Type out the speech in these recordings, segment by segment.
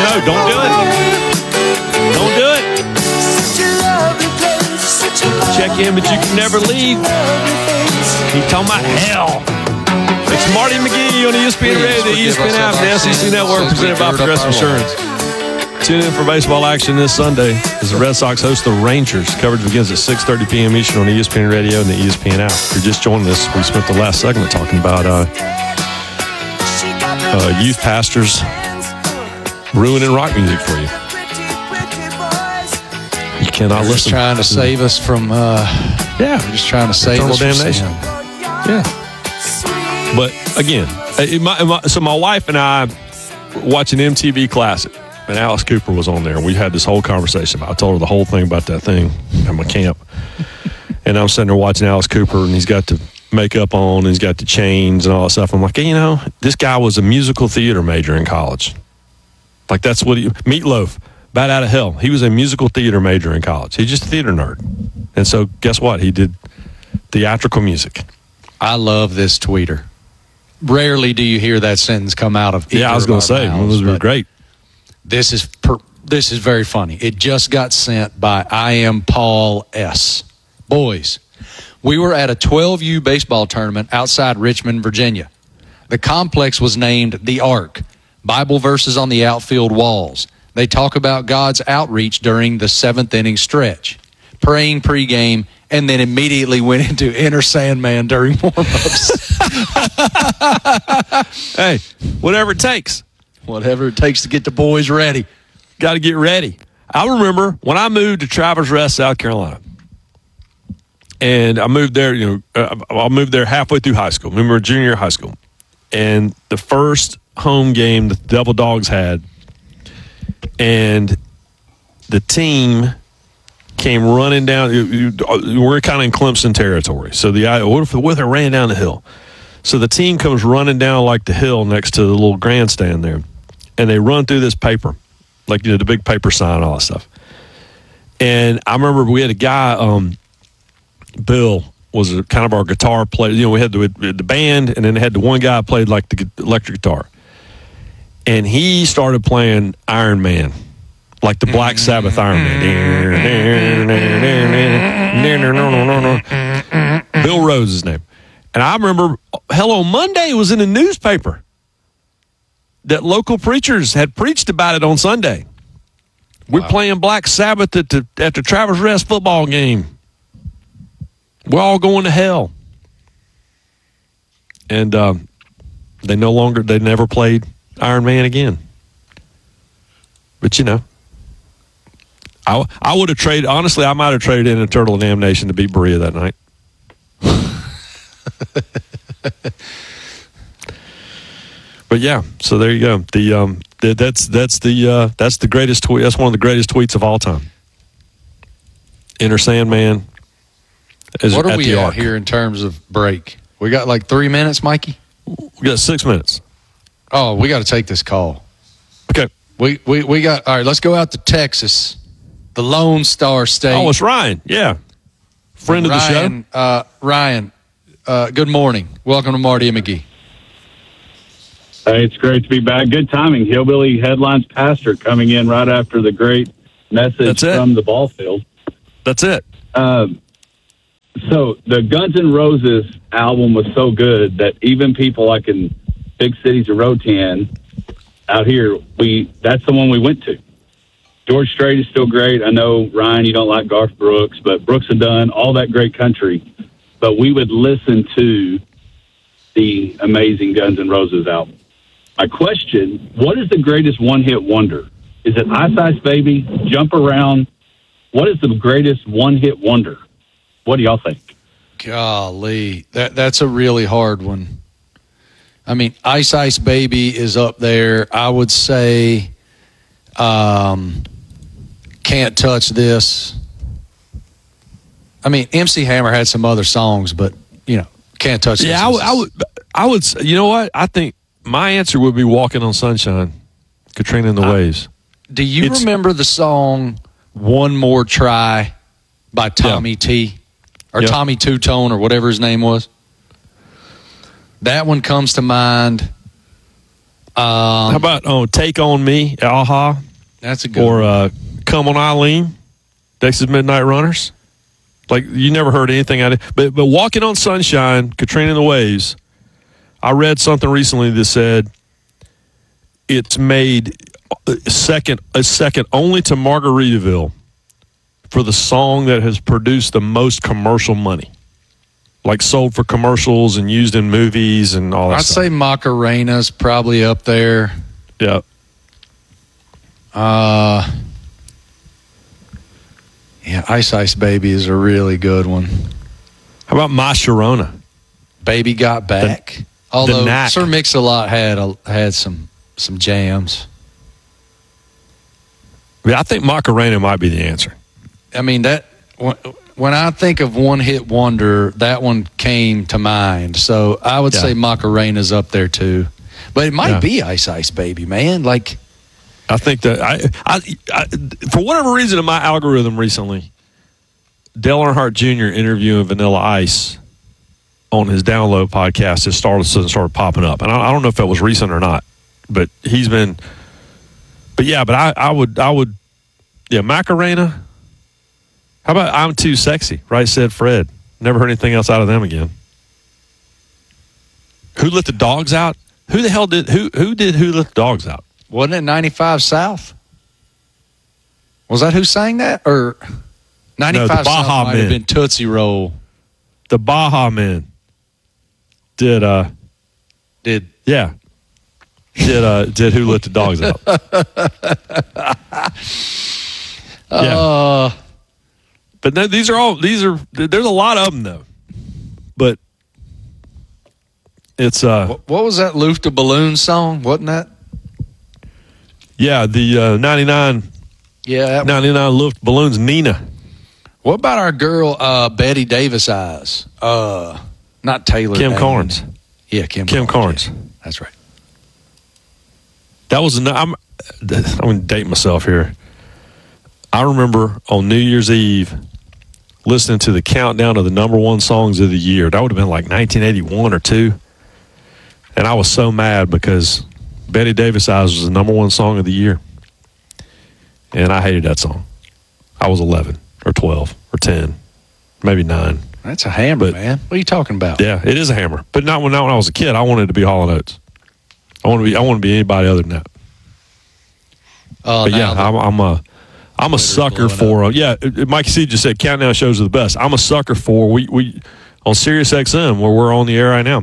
No, don't do it. Don't do it. Check in, but you can never leave. He's talking about hell. It's Marty McGee on ESPN Radio, the ESPN app, and the SEC Network, presented by Progressive Insurance. Tune in for baseball action this Sunday as the Red Sox host the Rangers. Coverage begins at 6:30 p.m. Eastern on ESPN Radio and the ESPN app. If you're just joining us, we spent the last segment talking about youth pastors ruining rock music for you. You cannot listen. Just trying to save us from, we're just trying to save us from damnation. Yeah. But again, so my wife and I watching MTV Classic, and Alice Cooper was on there. We had this whole conversation. I told her the whole thing about that thing at my camp. And I'm sitting there watching Alice Cooper, and he's got the makeup on, and he's got the chains and all that stuff. I'm like, hey, this guy was a musical theater major in college. Like, that's what Meatloaf, Bat Out of Hell. He was a musical theater major in college. He's just a theater nerd. And so guess what? He did theatrical music. I love this tweeter. Rarely do you hear that sentence come out of either. Yeah, I was going to say, it was great. This is very funny. It just got sent by I Am Paul S. Boys, we were at a 12U baseball tournament outside Richmond, Virginia. The complex was named The Ark. Bible verses on the outfield walls. They talk about God's outreach during the 7th inning stretch. Praying pregame, and then immediately went into Enter Sandman during warm-ups. Hey, whatever it takes. Whatever it takes to get the boys ready. Got to get ready. I remember when I moved to Travelers Rest, South Carolina. And I moved there, I moved there halfway through high school. Remember, junior high school. And the first home game the Devil Dogs had, and the team came running down. We're kind of in Clemson territory. So what if they ran down the hill? So the team comes running down like the hill next to the little grandstand there. And they run through this paper, like the big paper sign and all that stuff. And I remember we had a guy, Bill was kind of our guitar player. We had the band, and then they had the one guy who played like the electric guitar. And he started playing Iron Man, like the Black Sabbath Iron Man. Bill Rose is his name. And I remember Hello Monday was in the newspaper that local preachers had preached about it on Sunday. We're playing Black Sabbath at the Travelers Rest football game. We're all going to hell. And they never played Iron Man again. But I would have traded, honestly, I might have traded in Eternal Damnation to beat Berea that night. But yeah, so there you go. That's the greatest tweet. That's one of the greatest tweets of all time. Enter Sandman. What are we at here in terms of break? We got like 3 minutes, Mikey? We got 6 minutes. Oh, we got to take this call. Okay. We got, all right, let's go out to Texas, the Lone Star State. Oh, it's Ryan. Yeah. Friend of the show. Ryan, good morning. Welcome to Marty and McGee. Hey, it's great to be back. Good timing. Hillbilly Headlines pastor coming in right after the great message from the ball field. That's it. So the Guns N' Roses album was so good that even people like in big cities of Rotan out here, that's the one we went to. George Strait is still great. I know, Ryan, you don't like Garth Brooks, but Brooks and Dunn, all that great country. But we would listen to the amazing Guns N' Roses album. My question, what is the greatest one-hit wonder? Is it Ice Ice Baby, Jump Around? What is the greatest one-hit wonder? What do y'all think? Golly, that's a really hard one. I mean, Ice Ice Baby is up there. I would say Can't Touch This. I mean, MC Hammer had some other songs, but, Can't Touch This. Yeah, I would say, you know what? I think my answer would be Walking on Sunshine, Katrina and the Waves. Do you remember the song One More Try by Tommy T? Or Tommy Two-Tone, or whatever his name was? That one comes to mind. How about Take On Me, Aha, That's a good one. or Come On Eileen, Texas Midnight Runners? Like, you never heard anything out of it. But Walking on Sunshine, Katrina and the Waves, I read something recently that said it's made second only to Margaritaville for the song that has produced the most commercial money. Like sold for commercials and used in movies and all that I'd stuff. say Macarena's probably up there. Yeah. Yeah, Ice Ice Baby is a really good one. How about My Sharona? Baby Got Back. Although Knack. Sir Mix-a-Lot had some jams. I think Macarena might be the answer. I mean, that when I think of one hit wonder, that one came to mind. So I would say Macarena's up there too. But it might be Ice Ice Baby, man. Like, I think that I for whatever reason in my algorithm recently, Dale Earnhardt Jr. interviewing Vanilla Ice on his Download podcast has started popping up, and I don't know if that was recent or not, but he's been. But yeah, but I would Macarena. How about I'm Too Sexy? Right, said Fred. Never heard anything else out of them again. Who Let the Dogs Out? Who the hell did who Let the Dogs Out? wasn't it 95 South? Was that who sang that? Or 95 the South Baja might Men. have been Tootsie Roll. The Baja Men did Did Who Let the Dogs Out? Yeah. But no, there's a lot of them though. But it's What was that Luft Balloon song? Wasn't that? yeah, the 99 Yeah. 99 Luft Balloons, Nina. What about our girl Betty Davis Eyes? Not Taylor. Kim Dane. Carnes. Yeah, Kim Carnes. Yeah, that's right. That was I'm going to date myself here. I remember on New Year's Eve listening to the countdown of the number one songs of the year. That would have been like 1981 or 2. And I was so mad because Betty Davis Eyes was the number one song of the year. And I hated that song. I was 11 or 12 or 10, maybe 9. That's a hammer, man. What are you talking about? Yeah, it is a hammer. But not when I was a kid. I wanted to be Hall & Oates. I want to be anybody other than that. But yeah, I'm a sucker for Mike C just said countdown shows are the best. I'm a sucker for we on Sirius XM where we're on the air right now.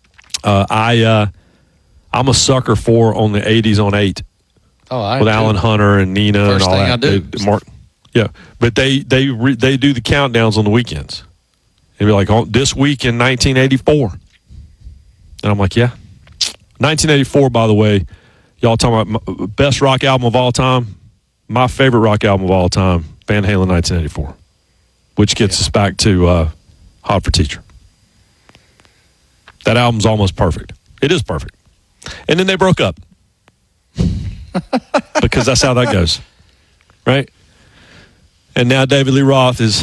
I'm a sucker for on the 80s on 8 with Alan Hunter and Nina First and all thing that. I do. Yeah, but they do the countdowns on the weekends. They'd be like, this week in 1984. And I'm like, yeah. 1984, by the way, y'all talking about best rock album of all time. My favorite rock album of all time, Van Halen 1984, which gets us back to Hot for Teacher. That album's almost perfect. It is perfect. And then they broke up because that's how that goes, right? And now David Lee Roth is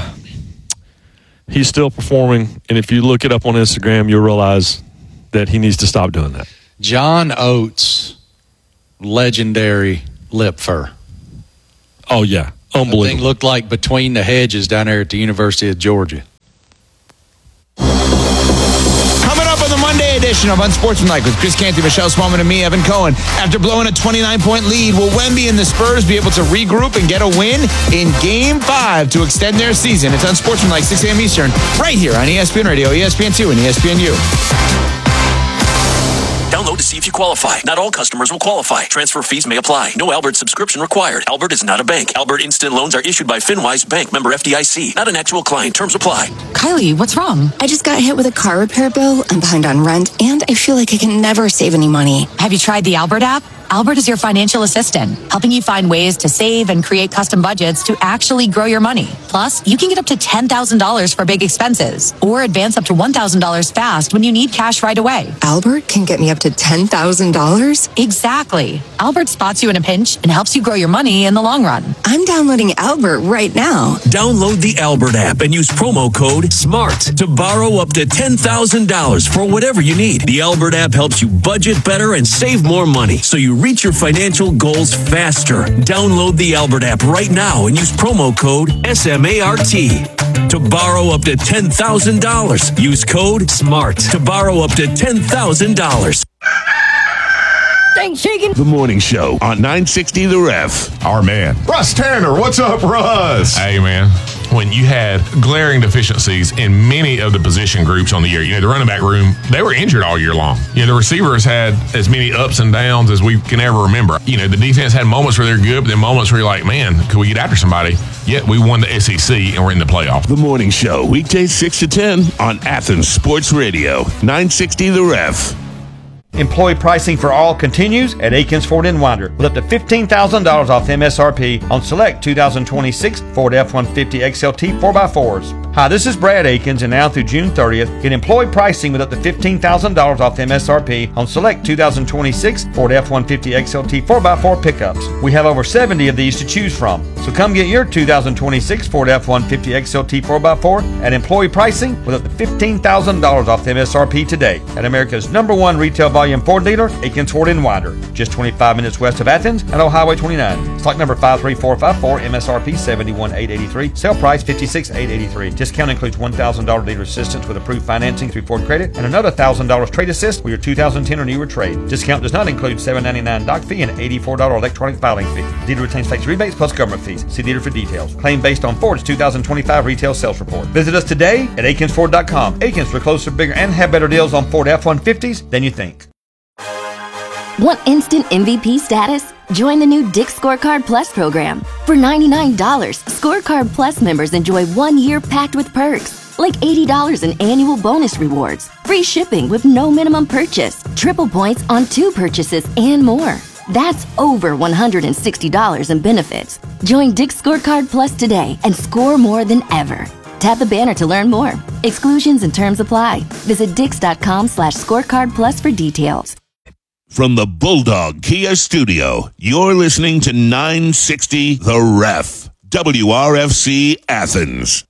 he's still performing, and if you look it up on Instagram, you'll realize that he needs to stop doing that. John Oates, legendary lip fur. Oh, yeah. The Unbelievable. thing looked like Between the Hedges down there at the University of Georgia. Coming up on the Monday edition of Unsportsmanlike with Chris Canty, Michelle Smallman, and me, Evan Cohen. After blowing a 29-point lead, will Wemby and the Spurs be able to regroup and get a win in Game 5 to extend their season? It's Unsportsmanlike, 6 a.m. Eastern, right here on ESPN Radio, ESPN2, and ESPNU. Download to see if you qualify. Not all customers will qualify. Transfer fees may apply. No Albert subscription required. Albert is not a bank. Albert Instant Loans are issued by FinWise Bank, member FDIC. Not an actual client. Terms apply. Kylie, what's wrong? I just got hit with a car repair bill. I'm behind on rent, and I feel like I can never save any money. Have you tried the Albert app? Albert is your financial assistant, helping you find ways to save and create custom budgets to actually grow your money. Plus, you can get up to $10,000 for big expenses or advance up to $1,000 fast when you need cash right away. Albert can get me up to $10,000? Exactly. Albert spots you in a pinch and helps you grow your money in the long run. I'm downloading Albert right now. Download the Albert app and use promo code SMART to borrow up to $10,000 for whatever you need. The Albert app helps you budget better and save more money so you reach your financial goals faster. Download the Albert app right now and use promo code SMART to borrow up to $10,000. Use code SMART to borrow up to $10,000. The morning show on 960 The Ref. Our man, Russ Tanner. What's up, Russ? Hey, man. When you had glaring deficiencies in many of the position groups on the year, the running back room, they were injured all year long. The receivers had as many ups and downs as we can ever remember. The defense had moments where they're good, but then moments where you're like, man, could we get after somebody? Yet we won the SEC and we're in the playoff. The morning show, weekdays 6 to 10 on Athens Sports Radio, 960 The Ref. Employee pricing for all continues at Aikens Ford in Winder with up to $15,000 off MSRP on select 2026 Ford F-150 XLT 4x4s. Hi, this is Brad Aikens, and now through June 30th, get employee pricing with up to $15,000 off MSRP on select 2026 Ford F-150 XLT 4x4 pickups. We have over 70 of these to choose from. So come get your 2026 Ford F-150 XLT 4x4 at employee pricing with up to $15,000 off MSRP today at America's #1 retail volume Ford dealer, Aikens Ford in Winder, just 25 minutes west of Athens and on Highway 29. Stock number 53454, MSRP $71,883, sale price $56,883. Discount includes $1,000 dealer assistance with approved financing through Ford Credit and another $1,000 trade assist with your 2010 or newer trade. Discount does not include $7.99 doc fee and $84 electronic filing fee. Dealer retains tax rebates plus government fees. See dealer for details. Claim based on Ford's 2025 retail sales report. Visit us today at AikinsFord.com. Aikens, we're closer, bigger, and have better deals on Ford F-150s than you think. Want instant MVP status? Join the new Dick's Scorecard Plus program. For $99, Scorecard Plus members enjoy 1 year packed with perks, like $80 in annual bonus rewards, free shipping with no minimum purchase, triple points on 2 purchases, and more. That's over $160 in benefits. Join Dick's Scorecard Plus today and score more than ever. Tap the banner to learn more. Exclusions and terms apply. Visit Dix.com/scorecard plus for details. From the Bulldog Kia Studio, you're listening to 960 The Ref, WRFC Athens.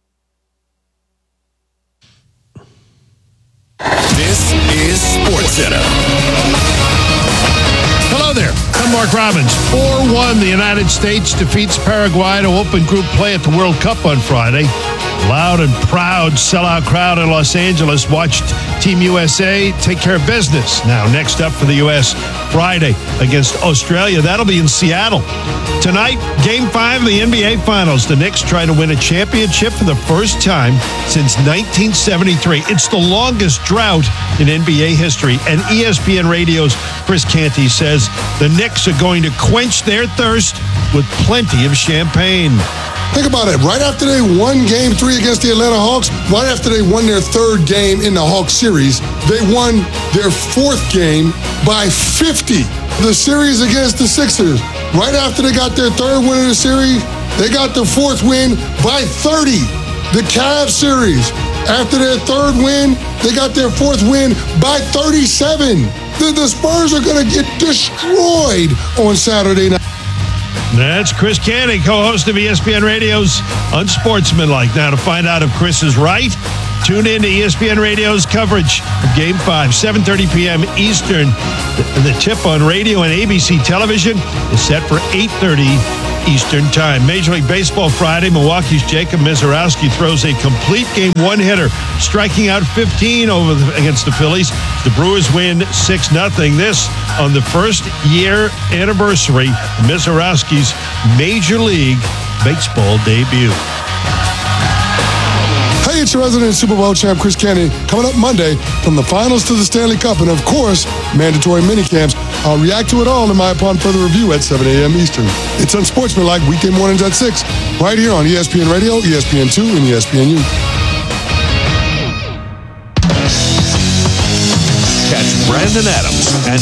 This is SportsCenter. Hello there. I'm Mark Robbins. 4-1, the United States defeats Paraguay to open group play at the World Cup on Friday. Loud and proud sellout crowd in Los Angeles watched Team USA take care of business. Now, next up for the U.S., Friday against Australia. That'll be in Seattle. Tonight, Game 5 of the NBA Finals. The Knicks try to win a championship for the first time since 1973. It's the longest drought in NBA history. And ESPN Radio's Chris Canty says the Knicks are going to quench their thirst with plenty of champagne. Think about it. Right after they won Game 3 against the Atlanta Hawks, right after they won their 3rd game in the Hawks series, they won their 4th game by 50. The series against the Sixers, right after they got their 3rd win of the series, they got the 4th win by 30. The Cavs series, after their 3rd win, they got their 4th win by 37. The Spurs are going to get destroyed on Saturday night. That's Chris Canty, co-host of ESPN Radio's Unsportsmanlike. Now, to find out if Chris is right, tune in to ESPN Radio's coverage of Game 5, 7:30 p.m. Eastern. The tip on radio and ABC television is set for 8:30 Eastern Time. Major League Baseball Friday, Milwaukee's Jacob Misiorowski throws a complete game one-hitter, striking out 15 against the Phillies. The Brewers win 6-0. This on the first-year anniversary of Misiorowski's Major League Baseball debut. Hey, it's your resident Super Bowl champ, Chris Canty. Coming up Monday, from the finals to the Stanley Cup, and of course, mandatory minicamps. I'll react to it all in my upon further review at 7 a.m. Eastern. It's Unsportsmanlike, weekday mornings at 6, right here on ESPN Radio, ESPN2, and ESPNU. Catch Brandon Adams and